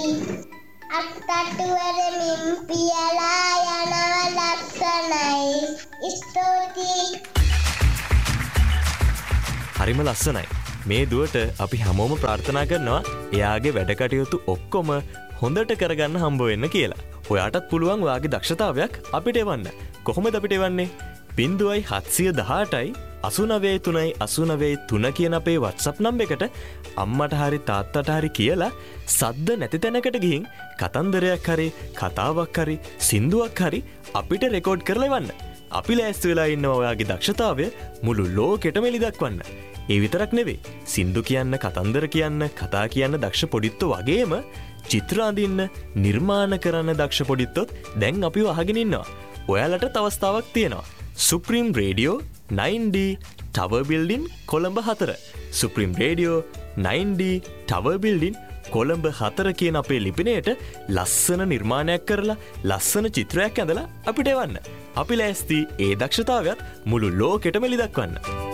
අත්තටුවරමින් පියලා යනව ලස්සනයි. ස්තුතියි. හරිම ලස්සනයි. මේ දුවට අපි හැමෝම ප්‍රාර්ථනා කරනවා එයාගේ වැඩ කටයුතු ඔක්කොම හොඳට කරගන්න හම්බ වෙන්න කියලා. ඔයාටත් පුළුවන් ඔයාගේ දක්ෂතාවයක් අපිට එවන්න. කොහොමද අපිට එවන්නේ? 0718යි 89 3 89 3 කියන අපේ WhatsApp නම්බර් එකට අම්මට හරි තාත්තට හරි කියලා සද්ද නැති තැනකට ගිහින් කතන්දරයක් හරි කතාවක් හරි සින්දුවක් හරි අපිට රෙකෝඩ් කරලා එවන්න. අපි ලෑස්ති වෙලා ඉන්නවා ඔයාගේ දක්ෂතාවය මුළු ලෝකෙටම එලි දක්වන්න. ඒ විතරක් නෙවෙයි. සින්දු කියන්න, කතන්දර කියන්න, කතා කියන්න දක්ෂ පොඩිත්තෝ වගේම චිත්‍ර අඳින්න, නිර්මාණ කරන්න දක්ෂ පොඩිත්තොත් දැන් අපිව අහගෙන ඉන්නවා. ඔයාලට අවස්ථාවක් තියෙනවා. Supreme Radio 9D Tower Building Colombo 4. Supreme Radio 9D Tower Building Colombo 4 කියන අපේ ලිපිනයට ලස්සන නිර්මාණයක් කරලා ලස්සන චිත්‍රයක් ඇඳලා අපිට එවන්න. අපි ලෑස්ති ඒ දක්ෂතාවයත් මුළු ලෝකෙටම එලි දක්වන්න.